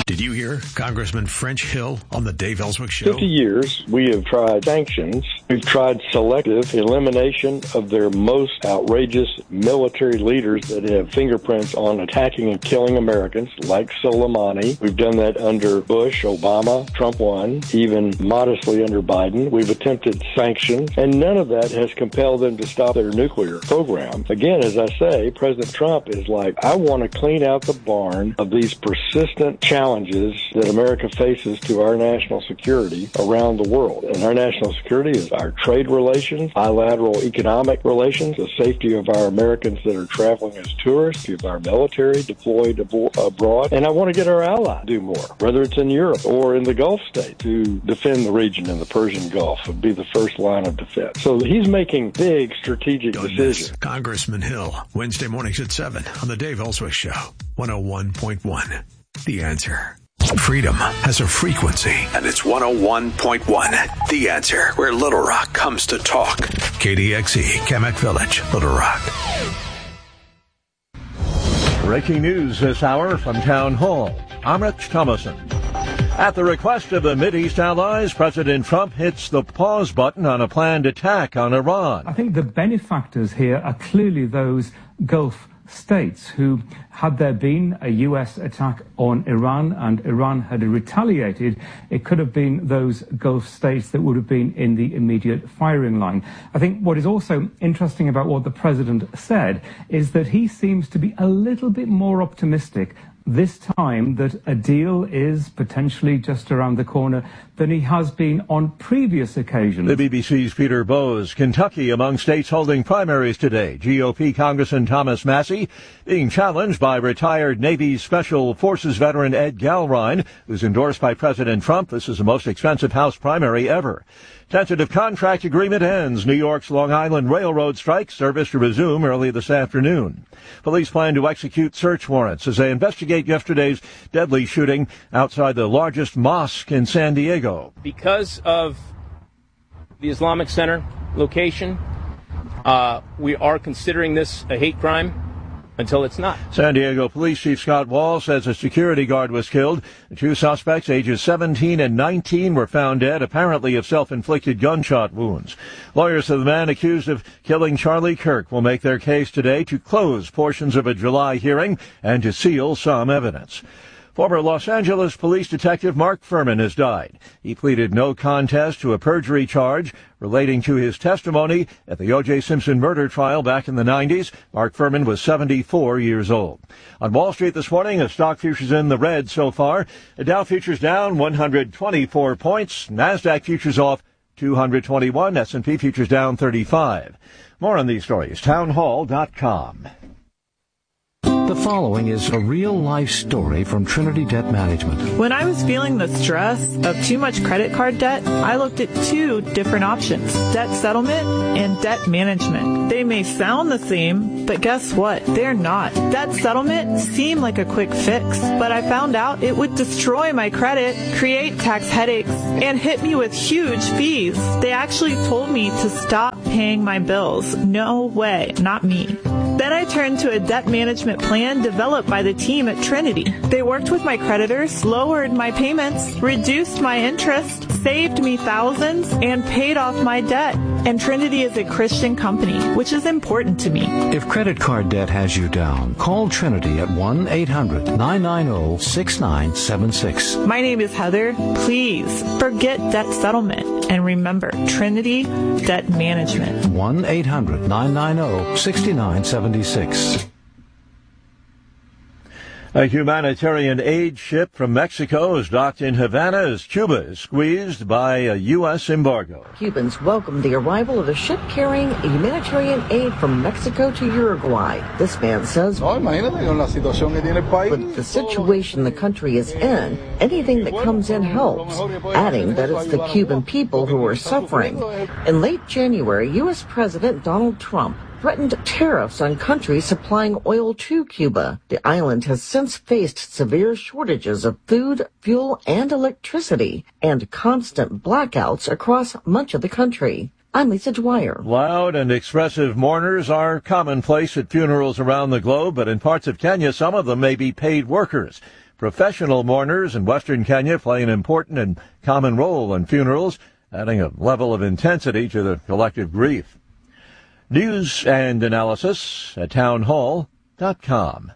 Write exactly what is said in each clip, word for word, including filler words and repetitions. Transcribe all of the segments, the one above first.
Did you hear Congressman French Hill on the Dave Ellswick Show? fifty years, we have tried sanctions. We've tried selective elimination of their most outrageous military leaders that have fingerprints on attacking and killing Americans, like Soleimani. We've done that under Bush, Obama, Trump won, even modestly under Biden. We've attempted sanctions, and none of that has compelled them to stop their nuclear program. Again, as I say, President Trump is like, I want to clean out the barn of these persistent challenges that America faces to our national security around the world. And our national security is our trade relations, bilateral economic relations, the safety of our Americans that are traveling as tourists, of our military deployed abroad. And I want to get our allies to do more, whether it's in Europe or in the Gulf states, to defend the region in the Persian Gulf would be the first line of defense. So he's making big strategic Don't decisions. miss Congressman Hill, Wednesday mornings at seven on the Dave Ellswick Show, one oh one point one. The Answer. Freedom has a frequency, and it's one oh one point one. The Answer, where Little Rock comes to talk. K D X E, Kamak Village, Little Rock. Breaking news this hour from Town Hall. I'm Rich Thomason. At the request of the Mideast allies, President Trump hits the pause button on a planned attack on Iran. I think the benefactors here are clearly those Gulf states who, had there been a U S attack on Iran and Iran had retaliated, it could have been those Gulf states that would have been in the immediate firing line. I think what is also interesting about what the president said is that he seems to be a little bit more optimistic this time that a deal is potentially just around the corner than he has been on previous occasions. The B B C's Peter Bowes. Kentucky among states holding primaries today. G O P Congressman Thomas Massie being challenged by retired Navy Special Forces veteran Ed Galrine, who's endorsed by President Trump. This is the most expensive House primary ever. Tentative contract agreement ends. New York's Long Island Railroad strike service to resume early this afternoon. Police plan to execute search warrants as they investigate yesterday's deadly shooting outside the largest mosque in San Diego. Because of the Islamic Center location, uh, we are considering this a hate crime until it's not. San Diego Police Chief Scott Wall says a security guard was killed. The two suspects, ages seventeen and nineteen, were found dead, apparently of self-inflicted gunshot wounds. Lawyers of the man accused of killing Charlie Kirk will make their case today to close portions of a July hearing and to seal some evidence. Former Los Angeles police detective Mark Furman has died. He pleaded no contest to a perjury charge relating to his testimony at the O J Simpson murder trial back in the nineties. Mark Furman was seventy-four years old. On Wall Street this morning, a stock futures in the red so far. The Dow futures down one hundred twenty-four points. NASDAQ futures off two hundred twenty-one. S and P futures down thirty-five. More on these stories. townhall dot com. The following is a real-life story from Trinity Debt Management. When I was feeling the stress of too much credit card debt, I looked at two different options, debt settlement and debt management. They may sound the same, but guess what? They're not. Debt settlement seemed like a quick fix, but I found out it would destroy my credit, create tax headaches, and hit me with huge fees. They actually told me to stop paying my bills. No way, not me. Then I turned to a debt management plan developed by the team at Trinity. They worked with my creditors, lowered my payments, reduced my interest, saved me thousands, and paid off my debt. And Trinity is a Christian company, which is important to me. If credit card debt has you down, call Trinity at one eight hundred nine nine zero six nine seven six. My name is Heather. Please forget debt settlement and remember Trinity Debt Management. one eight hundred nine nine zero six nine seven six. A humanitarian aid ship from Mexico is docked in Havana as Cuba is squeezed by a U S embargo. Cubans welcomed the arrival of a ship carrying humanitarian aid from Mexico to Uruguay. This man says, but the situation the country is in, anything that comes in helps, adding that it's the Cuban people who are suffering. In late January, U S President Donald Trump threatened tariffs on countries supplying oil to Cuba. The island has since faced severe shortages of food, fuel, and electricity, and constant blackouts across much of the country. I'm Lisa Dwyer. Loud and expressive mourners are commonplace at funerals around the globe, but in parts of Kenya, some of them may be paid workers. Professional mourners in Western Kenya play an important and common role in funerals, adding a level of intensity to the collective grief. News and analysis at townhall dot com.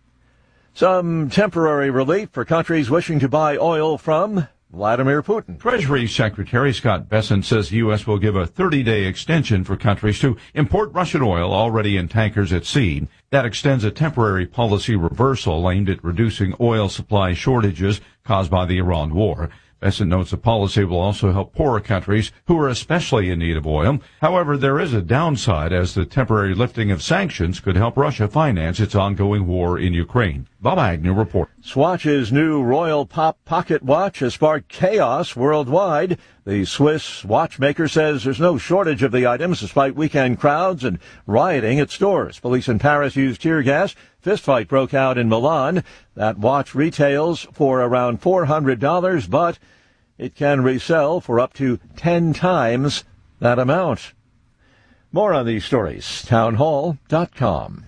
Some temporary relief for countries wishing to buy oil from Vladimir Putin. Treasury Secretary Scott Bessent says the U S will give a thirty-day extension for countries to import Russian oil already in tankers at sea. That extends a temporary policy reversal aimed at reducing oil supply shortages caused by the Iran war. Bessent notes the policy will also help poorer countries who are especially in need of oil. However, there is a downside, as the temporary lifting of sanctions could help Russia finance its ongoing war in Ukraine. Bob Agnew reports. Swatch's new Royal Pop Pocket Watch has sparked chaos worldwide. The Swiss watchmaker says there's no shortage of the items despite weekend crowds and rioting at stores. Police in Paris used tear gas. Fistfight broke out in Milan. That watch retails for around four hundred dollars, but it can resell for up to ten times that amount. More on these stories, townhall dot com.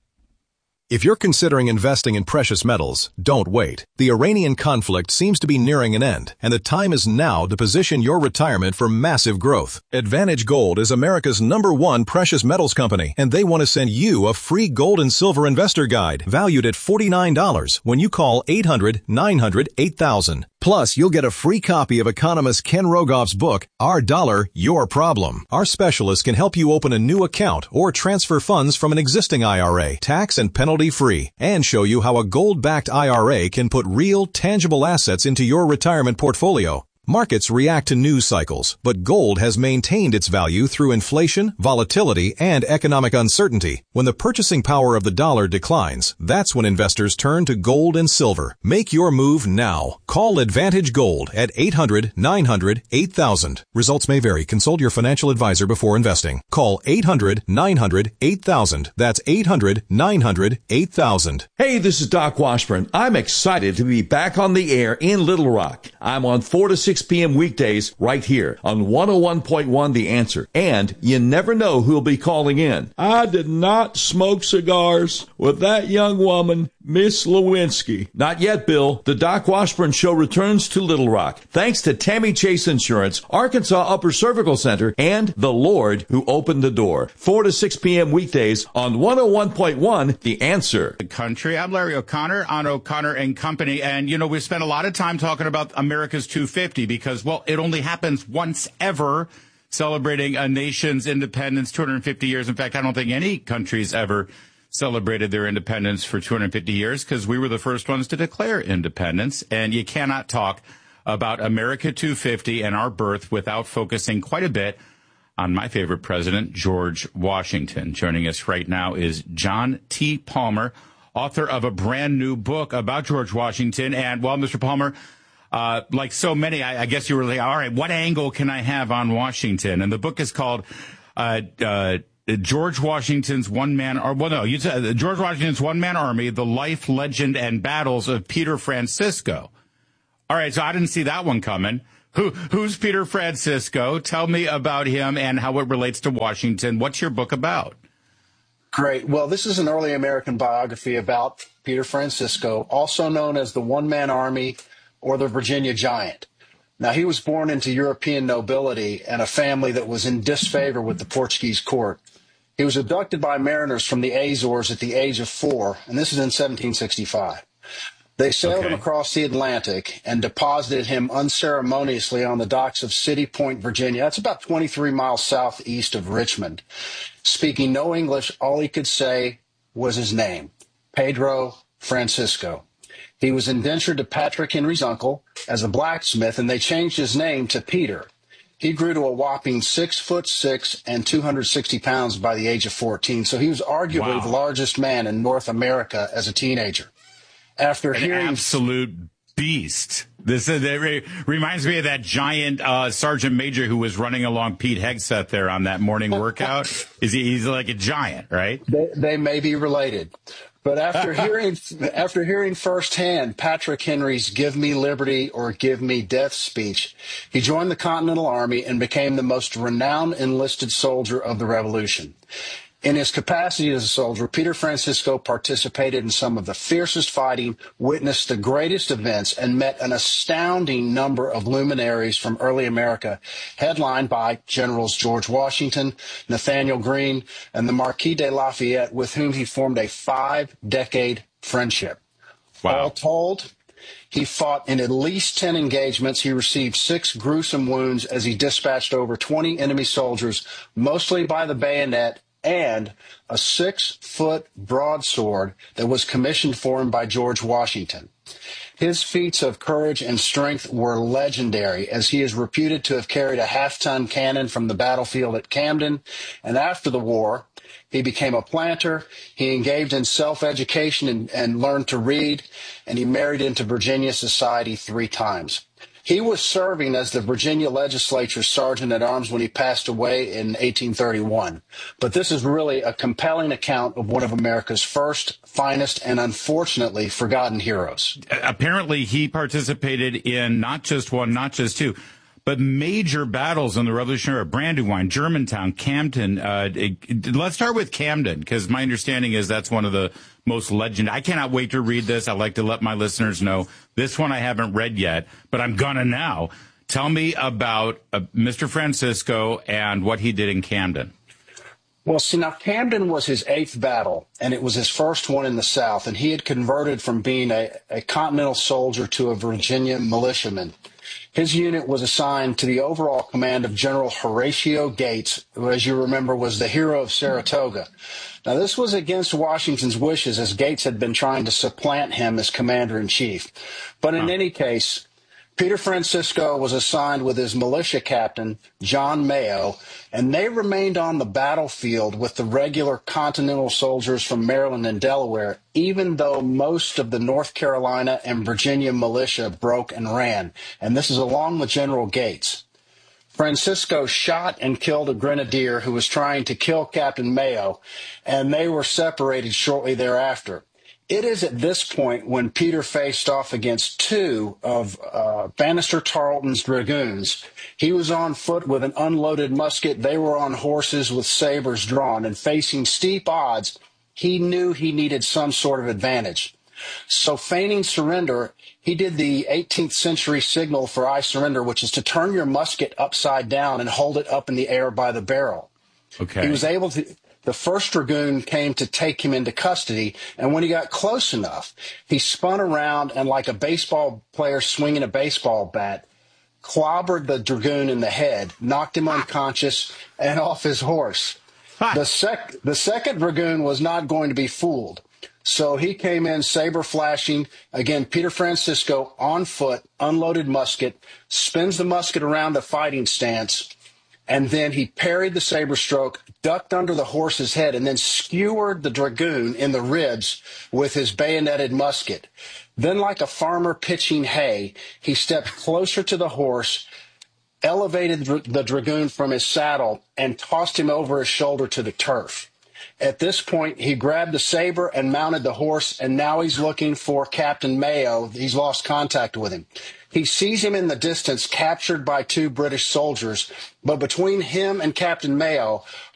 If you're considering investing in precious metals, don't wait. The Iranian conflict seems to be nearing an end, and the time is now to position your retirement for massive growth. Advantage Gold is America's number one precious metals company, and they want to send you a free gold and silver investor guide valued at forty-nine dollars when you call eight hundred, nine hundred, eight thousand. Plus, you'll get a free copy of economist Ken Rogoff's book, Our Dollar, Your Problem. Our specialists can help you open a new account or transfer funds from an existing I R A, tax and penalty free, and show you how a gold-backed I R A can put real, tangible assets into your retirement portfolio. Markets react to news cycles, but gold has maintained its value through inflation, volatility, and economic uncertainty. When the purchasing power of the dollar declines, that's when investors turn to gold and silver. Make your move now. Call Advantage Gold at eight hundred, nine hundred, eight thousand. Results may vary. Consult your financial advisor before investing. Call eight hundred, nine hundred, eight thousand. That's eight hundred, nine hundred, eight thousand. Hey, this is Doc Washburn. I'm excited to be back on the air in Little Rock. I'm on four to six p.m. weekdays right here on one oh one point one The Answer. And you never know who'll be calling in. I did not smoke cigars with that young woman, Miss Lewinsky. Not yet, Bill. The Doc Washburn Show returns to Little Rock, thanks to Tammy Chase Insurance, Arkansas Upper Cervical Center, and the Lord who opened the door. four to six p.m. weekdays on one oh one point one The Answer. The country. I'm Larry O'Connor on O'Connor and Company. And, you know, we spent a lot of time talking about America's two fifty because, well, it only happens once ever, celebrating a nation's independence, two hundred fifty years. In fact, I don't think any country's ever celebrated their independence for two hundred fifty years because we were the first ones to declare independence. And you cannot talk about America two fifty and our birth without focusing quite a bit on my favorite president, George Washington. Joining us right now is John T. Palmer, author of a brand new book about George Washington. And, well, Mister Palmer, uh, like so many, I, I guess you were like, all right, what angle can I have on Washington? And the book is called uh, uh, George Washington's One-Man, or well, no, you said George Washington's One-Man Army, The Life, Legend, and Battles of Peter Francisco. All right, so I didn't see that one coming. Who, who's Peter Francisco? Tell me about him and how it relates to Washington. What's your book about? Great. Well, this is an early American biography about Peter Francisco, also known as the One-Man Army or the Virginia Giant. Now, he was born into European nobility and a family that was in disfavor with the Portuguese court. He was abducted by mariners from the Azores at the age of four, and this is in seventeen sixty-five. They sailed okay. him across the Atlantic and deposited him unceremoniously on the docks of City Point, Virginia. That's about twenty-three miles southeast of Richmond. Speaking no English, all he could say was his name, Pedro Francisco. He was indentured to Patrick Henry's uncle as a blacksmith, and they changed his name to Peter. He grew to a whopping six foot six and two hundred sixty pounds by the age of fourteen. So he was arguably wow. the largest man in North America as a teenager. After An hearing absolute beast. This is, it re- reminds me of that giant uh, sergeant major who was running along Pete Hegseth there on that morning workout. Is he? He's like a giant, right? They, they may be related. But after hearing after hearing firsthand Patrick Henry's "Give me liberty or give me death" speech, he joined the Continental Army and became the most renowned enlisted soldier of the Revolution. In his capacity as a soldier, Peter Francisco participated in some of the fiercest fighting, witnessed the greatest events, and met an astounding number of luminaries from early America, headlined by Generals George Washington, Nathanael Greene, and the Marquis de Lafayette, with whom he formed a five-decade friendship. Wow. All told, he fought in at least ten engagements. He received six gruesome wounds as he dispatched over twenty enemy soldiers, mostly by the bayonet, and a six-foot broadsword that was commissioned for him by George Washington. His feats of courage and strength were legendary, as he is reputed to have carried a half-ton cannon from the battlefield at Camden, and after the war, he became a planter, he engaged in self-education and, and learned to read, and he married into Virginia society three times. He was serving as the Virginia legislature's sergeant-at-arms when he passed away in eighteen thirty-one. But this is really a compelling account of one of America's first, finest, and unfortunately forgotten heroes. Apparently, he participated in not just one, not just two, but major battles in the Revolutionary War. Brandywine, Germantown, Camden. Uh, it, let's start with Camden, because my understanding is that's one of the most legend. I cannot wait to read this. I'd like to let my listeners know. This one I haven't read yet, but I'm gonna now. Tell me about uh, Mister Francisco and what he did in Camden. Well, see, now Camden was his eighth battle, and it was his first one in the South, and he had converted from being a, a Continental soldier to a Virginia militiaman. His unit was assigned to the overall command of General Horatio Gates, who, as you remember, was the hero of Saratoga. Now, this was against Washington's wishes, as Gates had been trying to supplant him as commander-in-chief. But in huh. any case, Peter Francisco was assigned with his militia captain, John Mayo, and they remained on the battlefield with the regular Continental soldiers from Maryland and Delaware, even though most of the North Carolina and Virginia militia broke and ran. And this is along with General Gates. Francisco shot and killed a grenadier who was trying to kill Captain Mayo, and they were separated shortly thereafter. It is at this point when Peter faced off against two of uh, Bannister Tarleton's dragoons. He was on foot with an unloaded musket. They were on horses with sabers drawn, and facing steep odds, he knew he needed some sort of advantage. So feigning surrender, he did the eighteenth century signal for I surrender, which is to turn your musket upside down and hold it up in the air by the barrel. Okay. He was able to... The first dragoon came to take him into custody, and when he got close enough, he spun around and, like a baseball player swinging a baseball bat, clobbered the dragoon in the head, knocked him unconscious, and off his horse. The, sec- the second dragoon was not going to be fooled, so he came in saber flashing. Again, Peter Francisco on foot, unloaded musket, spins the musket around a fighting stance, and then he parried the saber stroke, ducked under the horse's head, and then skewered the dragoon in the ribs with his bayoneted musket. Then, like a farmer pitching hay, he stepped closer to the horse, elevated the dragoon from his saddle, and tossed him over his shoulder to the turf. At this point, he grabbed the saber and mounted the horse, and now he's looking for Captain Mayo. He's lost contact with him. He sees him in the distance, captured by two British soldiers, but between him and Captain Mayo